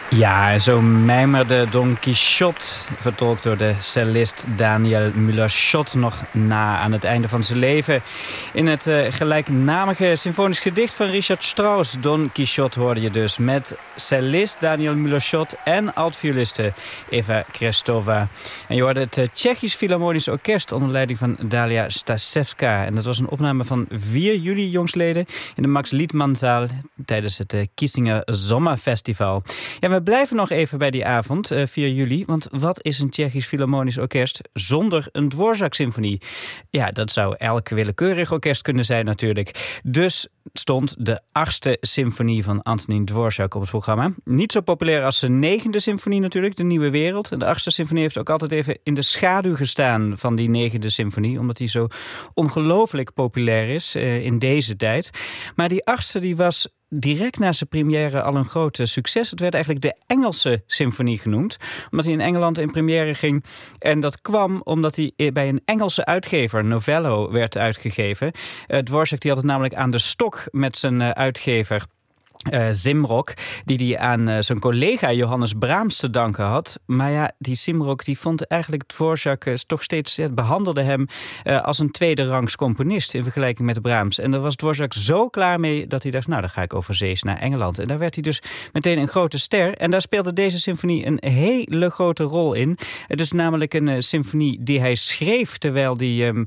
Ja, en zo mijmerde Don Quixote, vertolkt door de cellist Daniel Müller-Schott, nog na aan het einde van zijn leven. In het gelijknamige symfonisch gedicht van Richard Strauss, Don Quixote, hoorde je dus met cellist Daniel Müller-Schott en altvioliste Eva Krestova. En je hoorde het Tsjechisch Philharmonisch Orkest onder leiding van Dalia Stasevska. En dat was een opname van 4 juli jongstleden in de Max Liedmanzaal tijdens het Kissinger Sommerfestival. Ja, we blijven nog even bij die avond, 4 juli. Want wat is een Tsjechisch Philharmonisch Orkest zonder een Dvorak-symfonie? Ja, dat zou elk willekeurig orkest kunnen zijn natuurlijk. Dus stond de 8e symfonie van Antonín Dvorak op het programma. Niet zo populair als zijn 9e symfonie natuurlijk, de Nieuwe Wereld. En de 8e symfonie heeft ook altijd even in de schaduw gestaan van die 9e symfonie, omdat die zo ongelooflijk populair is in deze tijd. Maar die 8e die was direct na zijn première al een groot succes. Het werd eigenlijk de Engelse symfonie genoemd, omdat hij in Engeland in première ging. En dat kwam omdat hij bij een Engelse uitgever, Novello, werd uitgegeven. Dvorak die had het namelijk aan de stok met zijn uitgever Simrock, die aan zijn collega Johannes Brahms te danken had. Maar ja, die Simrock die vond eigenlijk Dvorak toch steeds, behandelde hem als een tweede rangs componist in vergelijking met Brahms. En daar was Dvorak zo klaar mee dat hij dacht, nou, dan ga ik overzees naar Engeland. En daar werd hij dus meteen een grote ster. En daar speelde deze symfonie een hele grote rol in. Het is namelijk een symfonie die hij schreef terwijl hij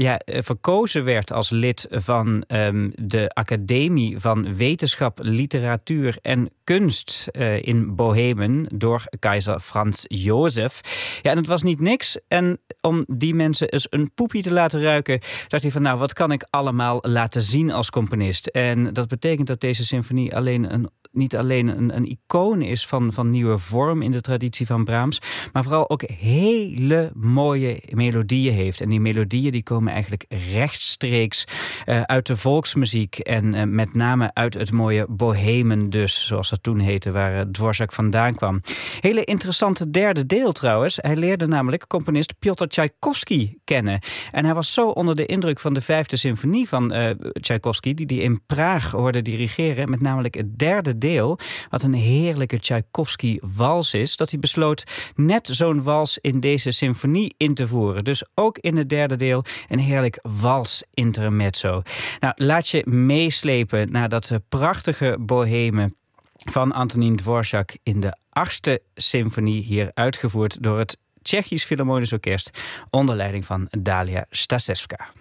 verkozen werd als lid van de Academie van Wetenschap, Literatuur en Kunst in Bohemen door keizer Frans Jozef. Ja, en het was niet niks. En om die mensen eens een poepie te laten ruiken, dacht hij van, nou, wat kan ik allemaal laten zien als componist? En dat betekent dat deze symfonie niet alleen een icoon is van nieuwe vorm in de traditie van Brahms, maar vooral ook hele mooie melodieën heeft. En die melodieën die komen eigenlijk rechtstreeks uit de volksmuziek en met name uit het mooie Bohemen dus, zoals dat toen heette, waar Dvorak vandaan kwam. Hele interessante derde deel trouwens. Hij leerde namelijk componist Piotr Tchaikovsky kennen. En hij was zo onder de indruk van de 5e symfonie van Tchaikovsky, die hij in Praag hoorde dirigeren, met namelijk het derde deel, wat een heerlijke Tchaikovsky-wals is, dat hij besloot net zo'n wals in deze symfonie in te voeren. Dus ook in het derde deel een heerlijk wals-intermezzo. Nou, laat je meeslepen naar dat prachtige Bohemen van Antonín Dvorak in de 8e symfonie, hier uitgevoerd door het Tsjechisch Philharmonisch Orkest onder leiding van Dalia Stasevska.